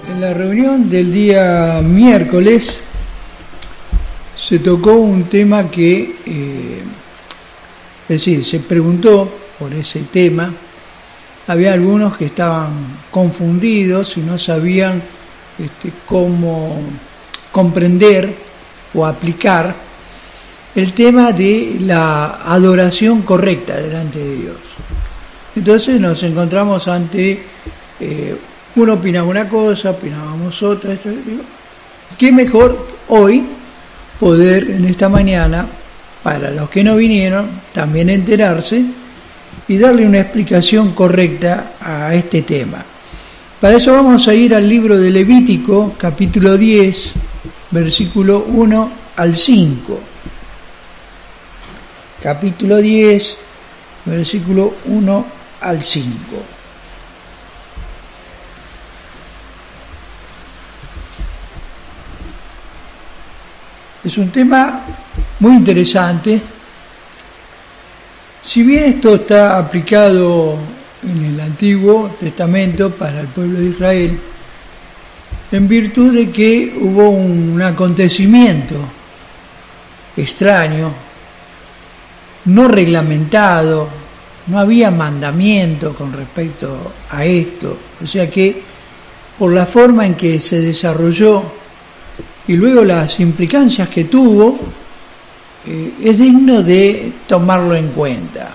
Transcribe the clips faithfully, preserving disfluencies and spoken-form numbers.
En la reunión del día miércoles se tocó un tema que, eh, es decir, se preguntó por ese tema. Había algunos que estaban confundidos y no sabían este, cómo comprender o aplicar el tema de la adoración correcta delante de Dios. Entonces nos encontramos ante, eh, uno opinaba una cosa, opinábamos otra. ¿Qué mejor hoy poder en esta mañana, para los que no vinieron, también enterarse y darle una explicación correcta a este tema? Para eso vamos a ir al libro de Levítico, capítulo diez, versículo uno al cinco. Capítulo diez, versículo uno al cinco. Es un tema muy interesante. Si bien esto está aplicado en el Antiguo Testamento para el pueblo de Israel, en virtud de que hubo un acontecimiento extraño, no reglamentado, no había mandamiento con respecto a esto, o sea que por la forma en que se desarrolló y luego las implicancias que tuvo, eh, es digno de tomarlo en cuenta.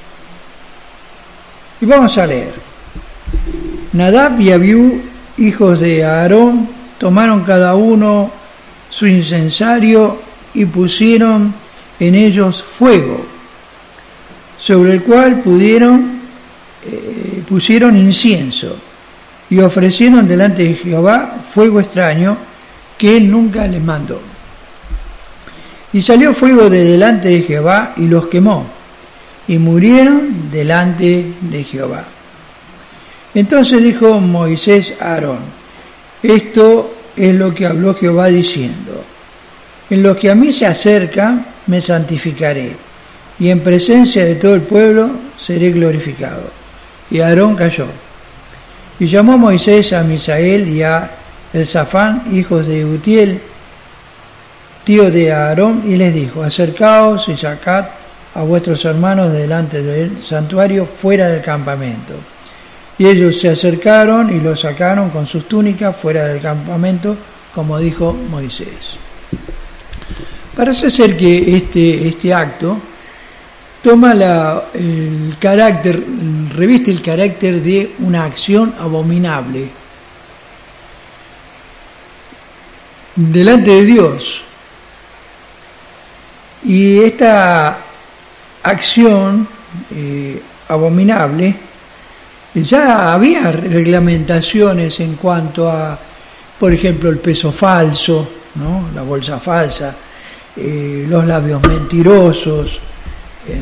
Y vamos a leer. Nadab y Abiú, hijos de Aarón, tomaron cada uno su incensario y pusieron en ellos fuego, sobre el cual pudieron, eh, pusieron incienso, y ofrecieron delante de Jehová fuego extraño que él nunca les mandó. Y salió fuego de delante de Jehová y los quemó, y murieron delante de Jehová. Entonces dijo Moisés a Aarón: esto es lo que habló Jehová diciendo: en lo que a mí se acerca me santificaré, y en presencia de todo el pueblo seré glorificado. Y Aarón calló. Y llamó Moisés a Misael y a Elzafán, hijos de Utiel, tío de Aarón, y les dijo: acercaos y sacad a vuestros hermanos delante del santuario fuera del campamento. Y ellos se acercaron y los sacaron con sus túnicas fuera del campamento, como dijo Moisés. Parece ser que este, este acto toma la, el carácter, reviste el carácter de una acción abominable delante de Dios. Y esta acción eh, abominable, ya había reglamentaciones en cuanto a, por ejemplo, el peso falso, ¿no? La bolsa falsa, eh, los labios mentirosos. Eh,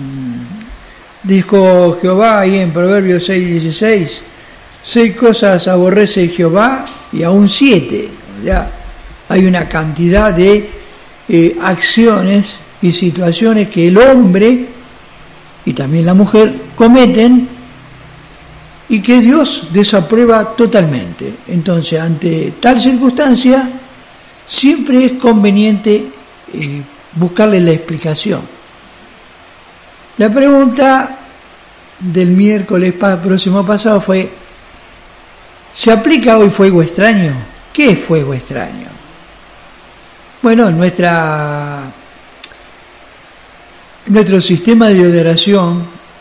dijo Jehová ahí en Proverbios seis dieciséis: seis cosas aborrece Jehová y aún siete. Ya hay una cantidad de eh, acciones y situaciones que el hombre y también la mujer cometen y que Dios desaprueba totalmente. Entonces, ante tal circunstancia, siempre es conveniente eh, buscarle la explicación. La pregunta del miércoles próximo pasado fue: ¿se aplica hoy fuego extraño? ¿Qué es fuego extraño? Bueno, nuestra, nuestro sistema de adoración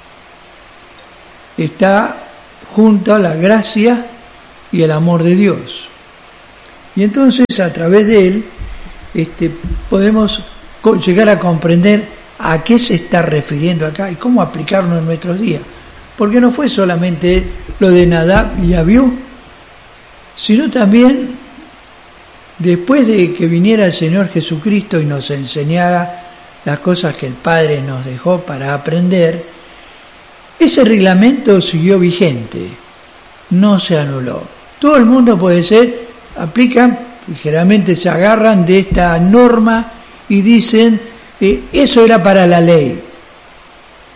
está junto a la gracia y el amor de Dios. Y entonces, a través de él, este, podemos llegar a comprender a qué se está refiriendo acá y cómo aplicarlo en nuestros días. Porque no fue solamente lo de Nadab y Abiú, sino también después de que viniera el Señor Jesucristo y nos enseñara las cosas que el Padre nos dejó para aprender, ese reglamento siguió vigente, no se anuló. Todo el mundo puede ser, aplican, y generalmente se agarran de esta norma y dicen, eh, eso era para la ley.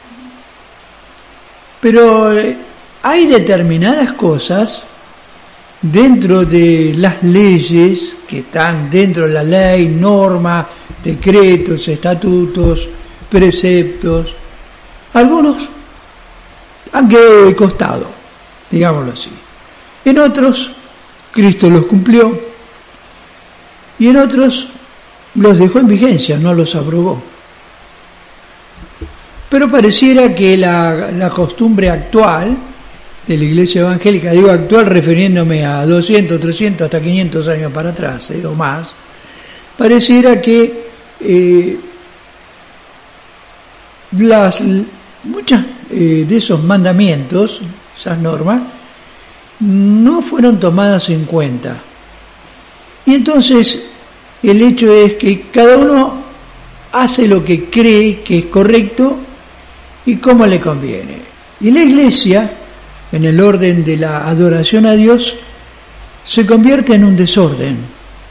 Pero eh, hay determinadas cosas dentro de las leyes que están dentro de la ley, normas, decretos, estatutos, preceptos, algunos han quedado de costado, digámoslo así. En otros, Cristo los cumplió, y en otros los dejó en vigencia, no los abrogó. Pero pareciera que la, la costumbre actual de la Iglesia Evangélica, digo actual refiriéndome a doscientos, trescientos, hasta quinientos años para atrás, eh, o más, pareciera que eh, las muchas eh, de esos mandamientos, esas normas, no fueron tomadas en cuenta. Y entonces el hecho es que cada uno hace lo que cree que es correcto y cómo le conviene. Y la Iglesia, en el orden de la adoración a Dios, se convierte en un desorden.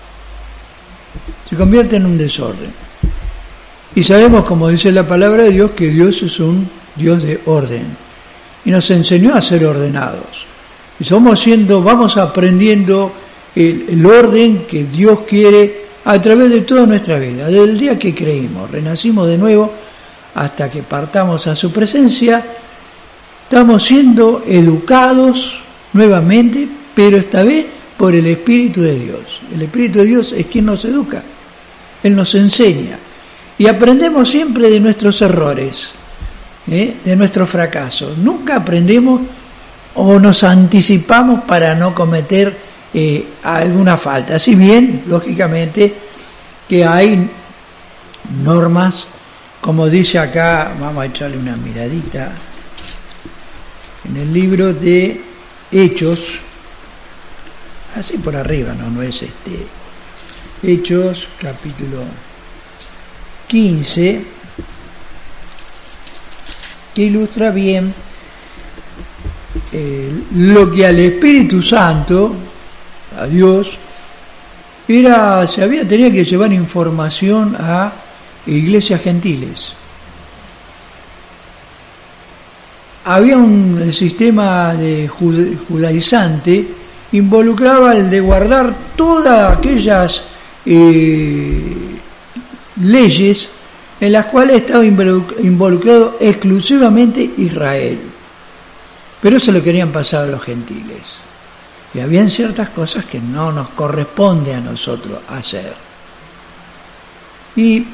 Se convierte en un desorden. Y sabemos, como dice la palabra de Dios, que Dios es un Dios de orden. Y nos enseñó a ser ordenados. Y somos siendo, vamos aprendiendo el, el orden que Dios quiere a través de toda nuestra vida. Desde el día que creímos, renacimos de nuevo, hasta que partamos a su presencia, estamos siendo educados nuevamente, pero esta vez por el Espíritu de Dios. El Espíritu de Dios es quien nos educa, Él nos enseña. Y aprendemos siempre de nuestros errores, ¿eh? de nuestros fracasos. Nunca aprendemos o nos anticipamos para no cometer eh, alguna falta. Si bien, lógicamente, que hay normas, como dice acá, vamos a echarle una miradita, en el libro de Hechos, así por arriba, no, no es este, Hechos, capítulo quince, que ilustra bien eh, lo que al Espíritu Santo, a Dios, era, se había tenía que llevar información a iglesias gentiles. Había un el sistema de judaizante, involucraba el de guardar todas aquellas eh, leyes en las cuales estaba involucrado exclusivamente Israel. Pero se lo querían pasar a los gentiles. Y habían ciertas cosas que no nos corresponde a nosotros hacer. Y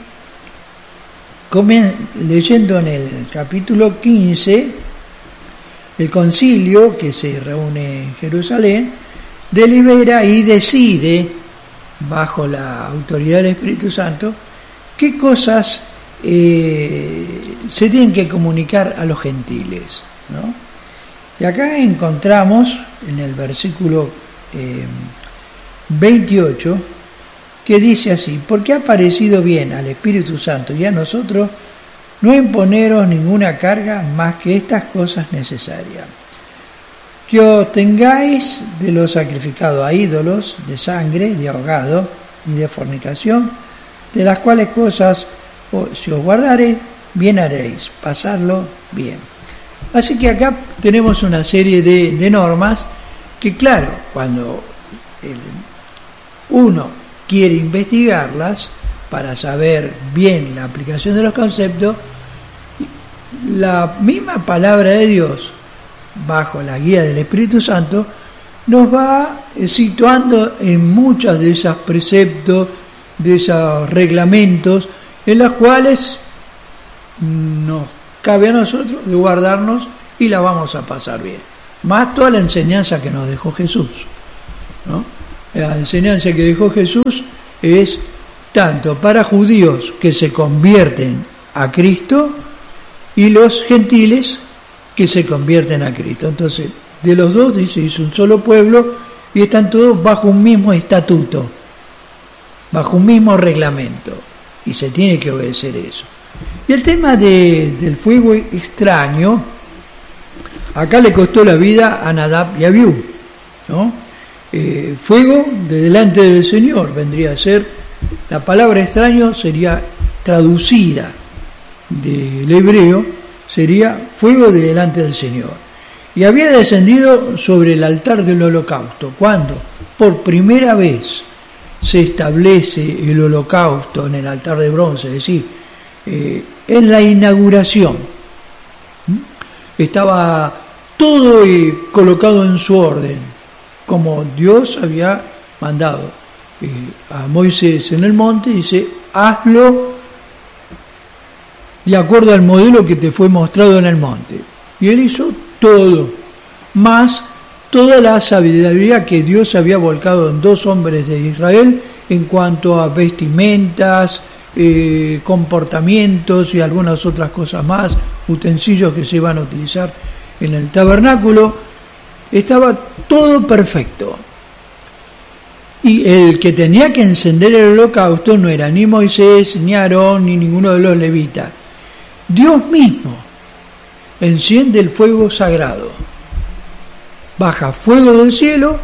leyendo en el capítulo quince, el concilio que se reúne en Jerusalén delibera y decide, bajo la autoridad del Espíritu Santo, qué cosas eh, se tienen que comunicar a los gentiles, ¿no? Y acá encontramos en el versículo eh, veintiocho, que dice así: porque ha parecido bien al Espíritu Santo y a nosotros no imponeros ninguna carga más que estas cosas necesarias, que os tengáis de lo sacrificado a ídolos, de sangre, de ahogado y de fornicación, de las cuales cosas si os guardareis, bien haréis, pasadlo bien. Así que acá tenemos una serie de, de normas que, claro, cuando el, uno quiere investigarlas para saber bien la aplicación de los conceptos, la misma palabra de Dios, bajo la guía del Espíritu Santo, nos va situando en muchos de esos preceptos, de esos reglamentos, en los cuales nos cabe a nosotros de guardarnos y la vamos a pasar bien. Más toda la enseñanza que nos dejó Jesús, ¿no? La enseñanza que dejó Jesús es tanto para judíos que se convierten a Cristo y los gentiles que se convierten a Cristo. Entonces, de los dos dice, hizo un solo pueblo y están todos bajo un mismo estatuto, bajo un mismo reglamento, y se tiene que obedecer eso. Y el tema de, del fuego extraño, acá le costó la vida a Nadab y Abiú, ¿no? Eh, fuego de delante del Señor vendría a ser, la palabra extraño sería traducida del hebreo, sería fuego de delante del Señor. y había descendido sobre el altar del holocausto. ¿Cuándo? Por primera vez se establece el holocausto en el altar de bronce, es decir, eh, en la inauguración. ¿Mm? Estaba todo eh, colocado en su orden, como Dios había mandado eh, a Moisés en el monte. Dice, hazlo de acuerdo al modelo que te fue mostrado en el monte. Y él hizo todo, más toda la sabiduría que Dios había volcado en dos hombres de Israel en cuanto a vestimentas, eh, comportamientos y algunas otras cosas más, utensilios que se iban a utilizar en el tabernáculo. Estaba todo perfecto. Y el que tenía que encender el holocausto no era ni Moisés, ni Aarón, ni ninguno de los levitas. Dios mismo enciende el fuego sagrado. Baja fuego del cielo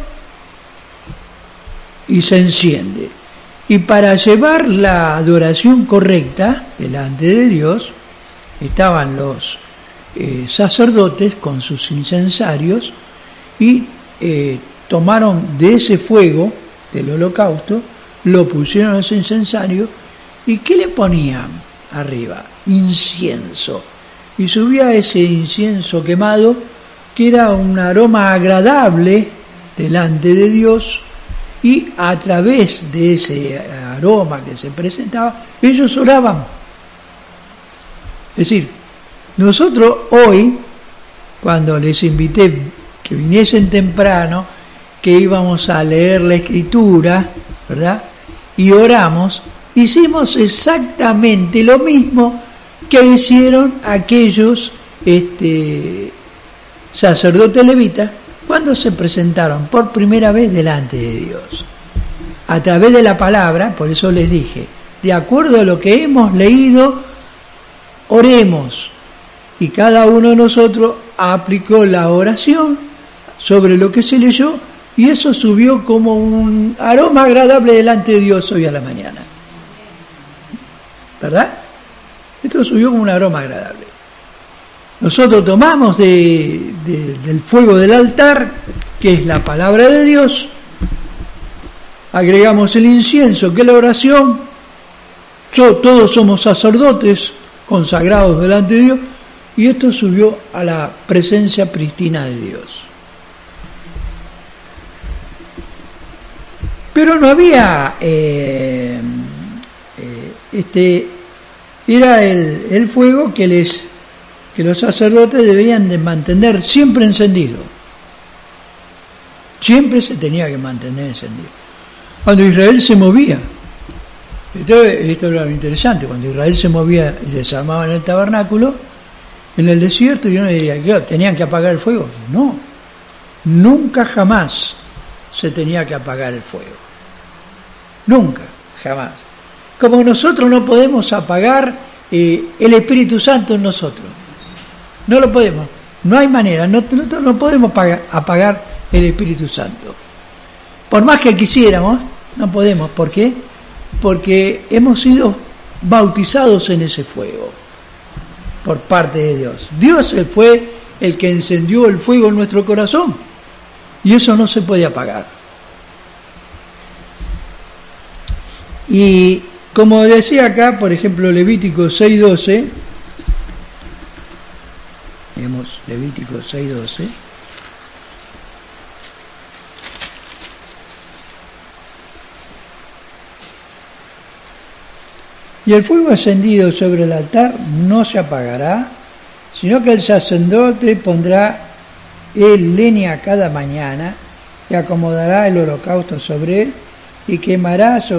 y se enciende. Y para llevar la adoración correcta delante de Dios, estaban los eh, sacerdotes con sus incensarios y eh, tomaron de ese fuego del holocausto, lo pusieron en ese incensario. ¿Y qué le ponían arriba? Incienso. Y subía ese incienso quemado, que era un aroma agradable delante de Dios, y a través de ese aroma que se presentaba, ellos oraban. Es decir, nosotros hoy, cuando les invité que viniesen temprano, que íbamos a leer la Escritura, ¿verdad?, y oramos, hicimos exactamente lo mismo que hicieron aquellos este, sacerdotes levitas cuando se presentaron por primera vez delante de Dios. A través de la palabra, por eso les dije, de acuerdo a lo que hemos leído, oremos. Y cada uno de nosotros aplicó la oración sobre lo que se leyó, y eso subió como un aroma agradable delante de Dios hoy a la mañana. ¿Verdad? Esto subió como un aroma agradable. Nosotros tomamos de, de, del fuego del altar, que es la palabra de Dios, agregamos el incienso, que es la oración. Yo, todos somos sacerdotes consagrados delante de Dios, y esto subió a la presencia prístina de Dios. Pero no había eh, eh, este era el, el fuego que les que los sacerdotes debían de mantener siempre encendido. Siempre se tenía que mantener encendido. Cuando Israel se movía, esto, esto era lo interesante, cuando Israel se movía y se desarmaba en el tabernáculo, en el desierto, yo no diría que tenían que apagar el fuego. No, nunca jamás se tenía que apagar el fuego. Nunca, jamás. Como nosotros no podemos apagar eh, el Espíritu Santo en nosotros. No lo podemos. No hay manera. No, nosotros no podemos apagar, apagar el Espíritu Santo. Por más que quisiéramos, no podemos. ¿Por qué? Porque hemos sido bautizados en ese fuego por parte de Dios. Dios fue el que encendió el fuego en nuestro corazón. Y eso no se puede apagar. Y como decía acá, por ejemplo, Levítico seis doce, digamos, Levítico seis doce, y el fuego encendido sobre el altar no se apagará, sino que el sacerdote pondrá el leña cada mañana y acomodará el holocausto sobre él y quemará sobre